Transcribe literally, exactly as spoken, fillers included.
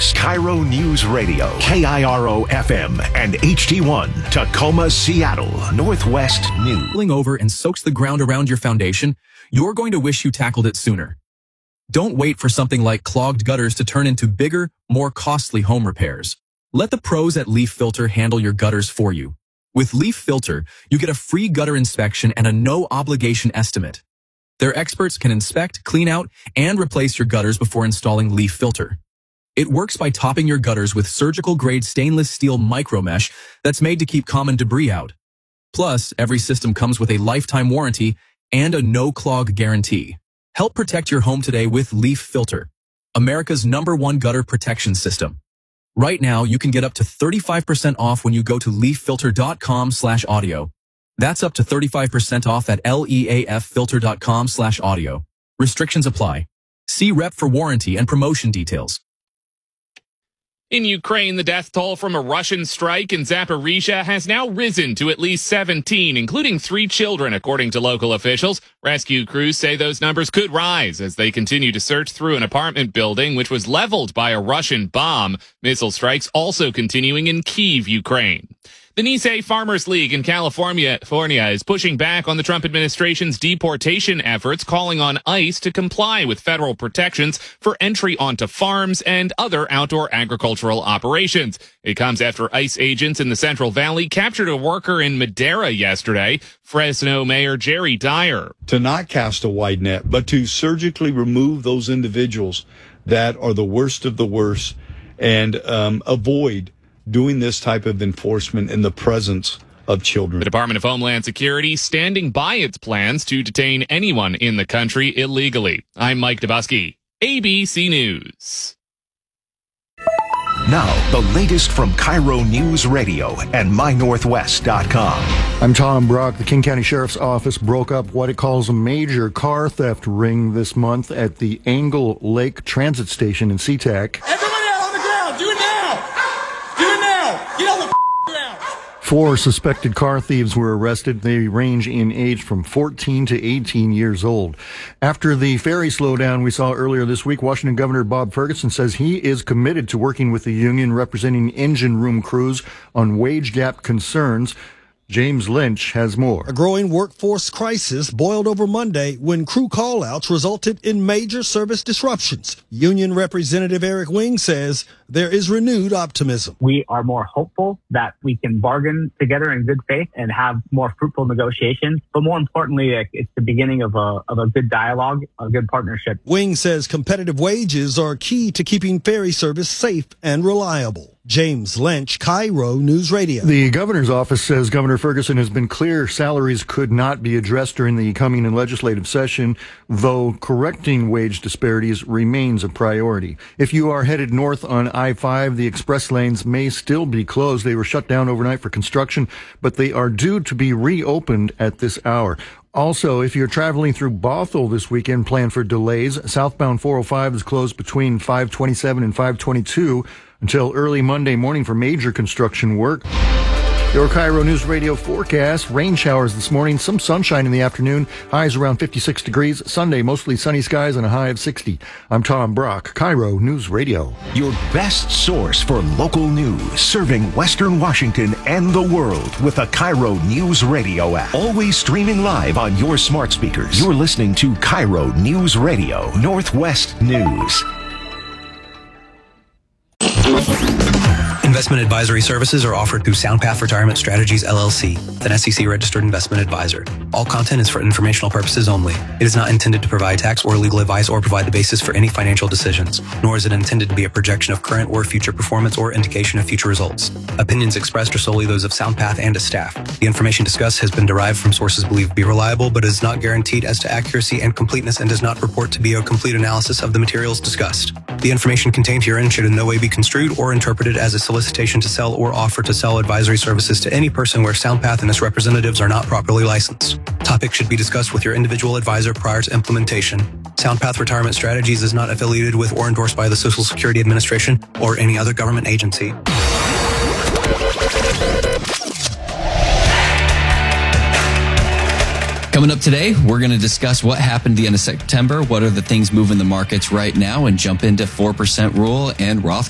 News. Cairo News Radio. K I R O F M and H T one. Tacoma, Seattle. Northwest News. Rolling over and soaks the ground around your foundation, you're going to wish you tackled it sooner. Don't wait for something like clogged gutters to turn into bigger, more costly home repairs. Let the pros at Leaf Filter handle your gutters for you. With Leaf Filter, you get a free gutter inspection and a no-obligation estimate. Their experts can inspect, clean out, and replace your gutters before installing Leaf Filter. It works by topping your gutters with surgical-grade stainless steel micromesh that's made to keep common debris out. Plus, every system comes with a lifetime warranty and a no-clog guarantee. Help protect your home today with Leaf Filter, America's number one gutter protection system. Right now, you can get up to thirty-five percent off when you go to leaf filter dot com slash audio. That's up to thirty-five percent off at leaf filter dot com slash audio. Restrictions apply. See rep for warranty and promotion details. In Ukraine, the death toll from a Russian strike in Zaporizhia has now risen to at least seventeen, including three children, according to local officials. Rescue crews say those numbers could rise as they continue to search through an apartment building which was leveled by a Russian bomb. Missile strikes also continuing in Kyiv, Ukraine. The Nisei Farmers League in California California is pushing back on the Trump administration's deportation efforts, calling on ICE to comply with federal protections for entry onto farms and other outdoor agricultural operations. It comes after ICE agents in the Central Valley captured a worker in Madera yesterday. Fresno Mayor Jerry Dyer. To not cast a wide net, but to surgically remove those individuals that are the worst of the worst and um, avoid doing this type of enforcement in the presence of children. The Department of Homeland Security standing by its plans to detain anyone in the country illegally. I'm Mike Dabusky, A B C News. Now, the latest from Cairo News Radio and my northwest dot com. I'm Tom Brock. The King County Sheriff's Office broke up what it calls a major car theft ring this month at the Angle Lake Transit Station in SeaTac. Everyone out on the ground! Do it now! Do it now! Get on the ground! Four suspected car thieves were arrested. They range in age from fourteen to eighteen years old. After the ferry slowdown we saw earlier this week, Washington Governor Bob Ferguson says he is committed to working with the union representing engine room crews on wage gap concerns. James Lynch has more. A growing workforce crisis boiled over Monday when crew call-outs resulted in major service disruptions. Union Representative Eric Wing says there is renewed optimism. We are more hopeful that we can bargain together in good faith and have more fruitful negotiations. But more importantly, it's the beginning of a, of a good dialogue, a good partnership. Wing says competitive wages are key to keeping ferry service safe and reliable. James Lynch, Cairo News Radio. The governor's office says Governor Ferguson has been clear salaries could not be addressed during the coming legislative session, though correcting wage disparities remains a priority. If you are headed north on I five, the express lanes may still be closed. They were shut down overnight for construction, but they are due to be reopened at this hour. Also, if you're traveling through Bothell this weekend, plan for delays. Southbound four oh five is closed between five twenty-seven and five twenty-two until early Monday morning for major construction work. Your Cairo News Radio forecast. Rain showers this morning, some sunshine in the afternoon, highs around fifty-six degrees. Sunday, mostly sunny skies and a high of sixty. I'm Tom Brock, Cairo News Radio. Your best source for local news, serving Western Washington and the world with the Cairo News Radio app. Always streaming live on your smart speakers. You're listening to Cairo News Radio, Northwest News. Investment advisory services are offered through SoundPath Retirement Strategies, L L C, an S E C-registered investment advisor. All content is for informational purposes only. It is not intended to provide tax or legal advice or provide the basis for any financial decisions, nor is it intended to be a projection of current or future performance or indication of future results. Opinions expressed are solely those of SoundPath and its staff. The information discussed has been derived from sources believed to be reliable, but is not guaranteed as to accuracy and completeness and does not purport to be a complete analysis of the materials discussed. The information contained herein should in no way be construed or interpreted as a solicitation to sell or offer to sell advisory services to any person where SoundPath and its representatives are not properly licensed. Topics should be discussed with your individual advisor prior to implementation. SoundPath Retirement Strategies is not affiliated with or endorsed by the Social Security Administration or any other government agency. Coming up today, we're going to discuss what happened at the end of September, what are the things moving the markets right now, and jump into four percent rule and Roth